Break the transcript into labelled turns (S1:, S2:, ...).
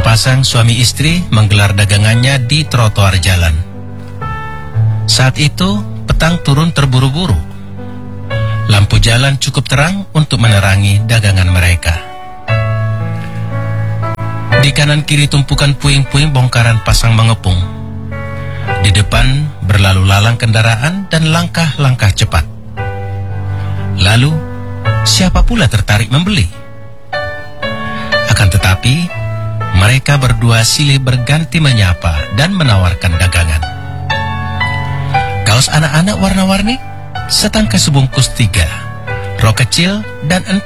S1: Sepasang suami istri menggelar dagangannya di trotoar jalan. Saat itu, petang turun terburu-buru. Lampu jalan cukup terang untuk menerangi dagangan mereka. Di kanan kiri tumpukan puing-puing bongkaran pasang mengepung. Di depan berlalu lalang kendaraan dan langkah-langkah cepat. Lalu, siapa pula tertarik membeli? Akan tetapi, mereka berdua silih berganti menyapa dan menawarkan dagangan. Kaos anak-anak warna-warni, setangkai sebungkus 3, rok kecil, dan 4